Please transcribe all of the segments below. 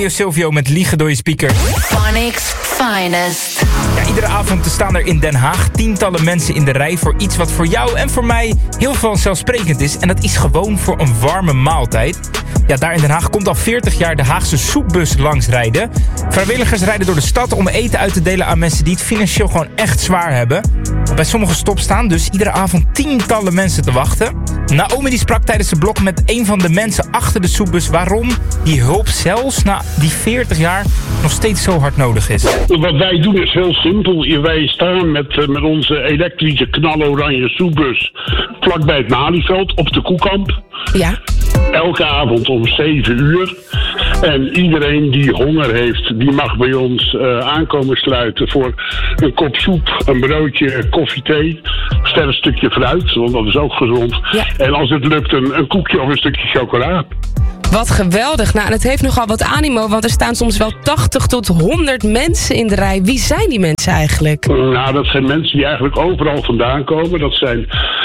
Silvio met Liegen door je speaker. Phonics Finest. Ja, iedere avond staan er in Den Haag tientallen mensen in de rij voor iets wat voor jou en voor mij heel vanzelfsprekend is. En dat is gewoon voor een warme maaltijd. Ja, daar in Den Haag komt al 40 jaar de Haagse soepbus langsrijden. Vrijwilligers rijden door de stad om eten uit te delen aan mensen die het financieel gewoon echt zwaar hebben. Bij sommige stops staan dus iedere avond tientallen mensen te wachten. Naomi die sprak tijdens de blog met een van de mensen achter de soepbus waarom die hulp zelfs na die 40 jaar nog steeds zo hard nodig is. Wat wij doen is heel simpel. Wij staan met onze elektrische knaloranje soepbus vlakbij het Malieveld op de Koekamp. Ja. Elke avond om 7 uur. En iedereen die honger heeft, die mag bij ons aankomen sluiten voor een kop soep, een broodje, koffie, thee. Stel een stukje fruit, want dat is ook gezond. Ja. En als het lukt, een koekje of een stukje chocola. Wat geweldig. Nou, en het heeft nogal wat animo, want er staan soms wel 80 tot 100 mensen in de rij. Wie zijn die mensen eigenlijk? Nou, dat zijn mensen die eigenlijk overal vandaan komen. Dat zijn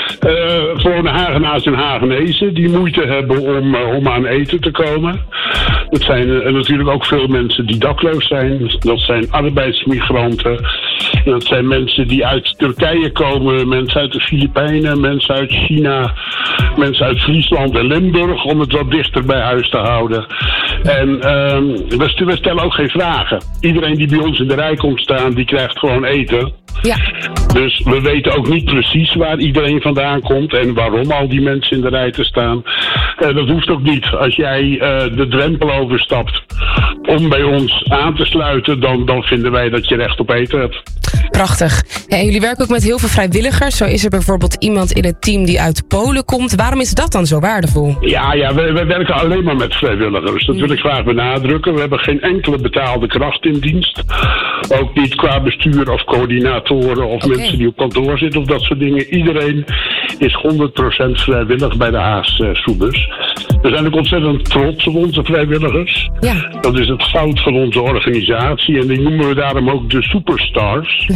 gewone Hagenaars en Hagenezen die moeite hebben om aan eten te komen. Dat zijn natuurlijk ook veel mensen die dakloos zijn. Dat zijn arbeidsmigranten. Dat zijn mensen die uit Turkije komen, mensen uit de Filipijnen, mensen uit China, mensen uit Friesland en Limburg, om het wat dichter bij huis te houden. En we stellen ook geen vragen. Iedereen die bij ons in de rij komt staan, die krijgt gewoon eten. Ja. Dus we weten ook niet precies waar iedereen vandaan komt en waarom al die mensen in de rij te staan. Dat hoeft ook niet. Als jij de drempel overstapt om bij ons aan te sluiten, dan vinden wij dat je recht op eten hebt. Prachtig. En jullie werken ook met heel veel vrijwilligers. Zo is er bijvoorbeeld iemand in het team die uit Polen komt. Waarom is dat dan zo waardevol? Ja, we werken alleen maar met vrijwilligers. Dat wil ik graag benadrukken. We hebben geen enkele betaalde kracht in dienst. Ook niet qua bestuur of coördinatoren of mensen die op kantoor zitten of dat soort dingen. Iedereen is 100% vrijwillig bij de Haagse soepbus. We zijn ook ontzettend trots op onze vrijwilligers. Ja. Dat is het goud van onze organisatie en die noemen we daarom ook de superstars.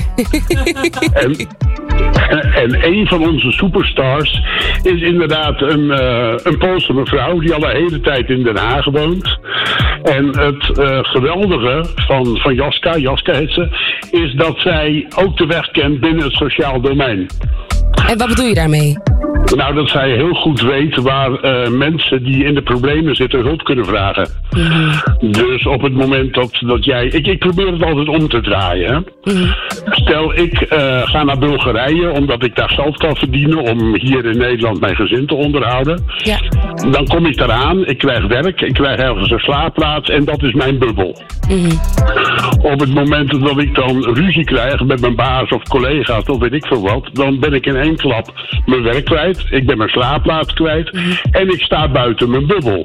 En een van onze superstars is inderdaad een Poolse mevrouw die al de hele tijd in Den Haag woont. En het geweldige van Jaska heet ze, is dat zij ook de weg kent binnen het sociaal domein. En wat bedoel je daarmee? Nou, dat zij heel goed weet waar mensen die in de problemen zitten hulp kunnen vragen. Mm-hmm. Dus op het moment dat jij... Ik probeer het altijd om te draaien. Hè? Mm-hmm. Stel, ik ga naar Bulgarije omdat ik daar geld kan verdienen om hier in Nederland mijn gezin te onderhouden. Ja. Dan kom ik daaraan, ik krijg werk, ik krijg ergens een slaapplaats en dat is mijn bubbel. Mm-hmm. Op het moment dat ik dan ruzie krijg met mijn baas of collega's of weet ik veel wat, dan ben ik in één klap mijn werk kwijt. Ik ben mijn slaapplaats kwijt. Mm-hmm. En ik sta buiten mijn bubbel.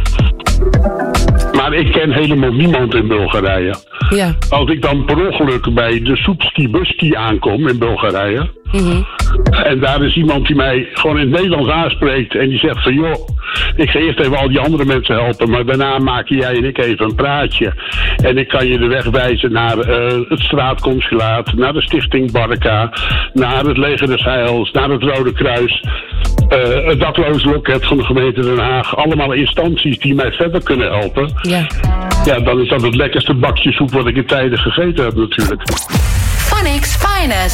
Maar ik ken helemaal niemand in Bulgarije. Ja. Als ik dan per ongeluk bij de Soepski-Buski aankom in Bulgarije. Mm-hmm. En daar is iemand die mij gewoon in het Nederlands aanspreekt. En die zegt van joh, ik ga eerst even al die andere mensen helpen. Maar daarna maken jij en ik even een praatje. En ik kan je de weg wijzen naar het straatconsulaat. Naar de stichting Barca. Naar het Leger des Heils. Naar het Rode Kruis. Het daklozenloket van de gemeente Den Haag. Allemaal instanties die mij verder kunnen helpen. Ja. Ja, dan is dat het lekkerste bakje soep wat ik in tijden gegeten heb natuurlijk. Phonics Finest.